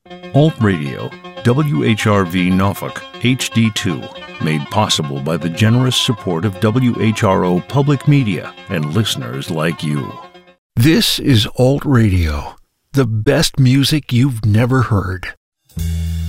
Alt Radio, WHRV Norfolk, HD2, made possible by the generous support of WHRO Public Media and listeners like you. This is Alt Radio, the best music you've never heard.